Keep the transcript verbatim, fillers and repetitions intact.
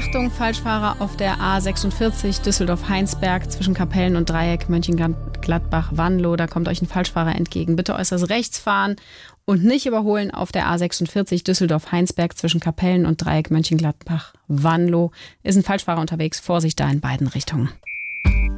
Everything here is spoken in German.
Achtung, Falschfahrer auf der A sechsundvierzig Düsseldorf-Heinsberg zwischen Kapellen und Dreieck Mönchengladbach-Wanlo. Da kommt euch ein Falschfahrer entgegen. Bitte äußerst rechts fahren und nicht überholen auf der A sechsundvierzig Düsseldorf-Heinsberg zwischen Kapellen und Dreieck Mönchengladbach-Wanlo. Ist ein Falschfahrer unterwegs. Vorsicht da in beiden Richtungen.